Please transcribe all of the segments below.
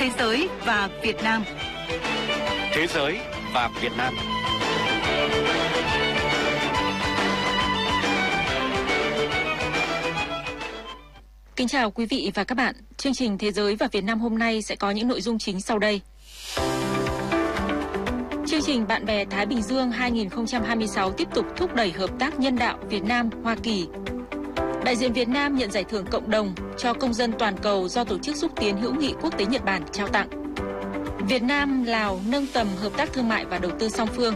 Thế giới và Việt Nam. Thế giới và Việt Nam. Kính chào quý vị và các bạn. Chương trình Thế giới và Việt Nam hôm nay sẽ có những nội dung chính sau đây. Chương trình Bạn bè Thái Bình Dương 2026 tiếp tục thúc đẩy hợp tác nhân đạo Việt Nam-Hoa Kỳ. Đại diện Việt Nam nhận giải thưởng cộng đồng cho công dân toàn cầu do Tổ chức Xúc tiến Hữu nghị Quốc tế Nhật Bản trao tặng. Việt Nam, Lào nâng tầm hợp tác thương mại và đầu tư song phương.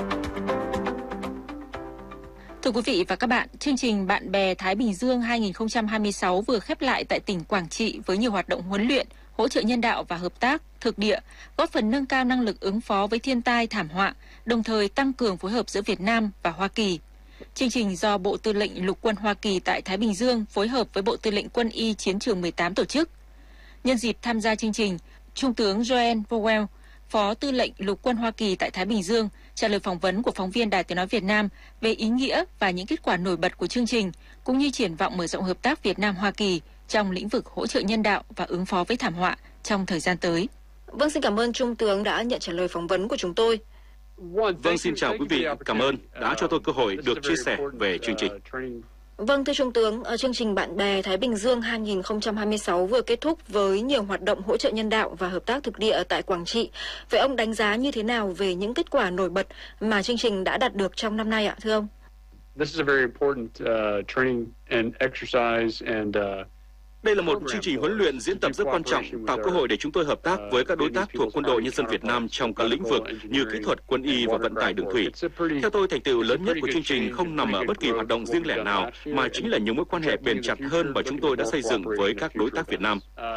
Thưa quý vị và các bạn, chương trình Bạn bè Thái Bình Dương 2026 vừa khép lại tại tỉnh Quảng Trị với nhiều hoạt động huấn luyện, hỗ trợ nhân đạo và hợp tác thực địa, góp phần nâng cao năng lực ứng phó với thiên tai thảm họa, đồng thời tăng cường phối hợp giữa Việt Nam và Hoa Kỳ. Chương trình do Bộ Tư lệnh Lục quân Hoa Kỳ tại Thái Bình Dương phối hợp với Bộ Tư lệnh Quân y Chiến trường 18 tổ chức. Nhân dịp tham gia chương trình, Trung tướng Joel Powell, Phó Tư lệnh Lục quân Hoa Kỳ tại Thái Bình Dương, trả lời phỏng vấn của phóng viên Đài Tiếng nói Việt Nam về ý nghĩa và những kết quả nổi bật của chương trình, cũng như triển vọng mở rộng hợp tác Việt Nam-Hoa Kỳ trong lĩnh vực hỗ trợ nhân đạo và ứng phó với thảm họa trong thời gian tới. Vâng, xin cảm ơn Trung tướng đã nhận trả lời phỏng vấn của chúng tôi. Vâng, xin chào quý vị. Cảm ơn đã cho tôi cơ hội được chia sẻ về chương trình. Vâng, thưa Trung tướng, chương trình Bạn bè Thái Bình Dương 2026 vừa kết thúc với nhiều hoạt động hỗ trợ nhân đạo và hợp tác thực địa tại Quảng Trị. Vậy ông đánh giá như thế nào về những kết quả nổi bật mà chương trình đã đạt được trong năm nay ạ, thưa ông? Đây là một chương trình huấn luyện diễn tập rất quan trọng, tạo cơ hội để chúng tôi hợp tác với các đối tác thuộc Quân đội Nhân dân Việt Nam trong các lĩnh vực như kỹ thuật, quân y và vận tải đường thủy. Theo tôi, thành tựu lớn nhất của chương trình không nằm ở bất kỳ hoạt động riêng lẻ nào, mà chính là những mối quan hệ bền chặt hơn mà chúng tôi đã xây dựng với các đối tác Việt Nam.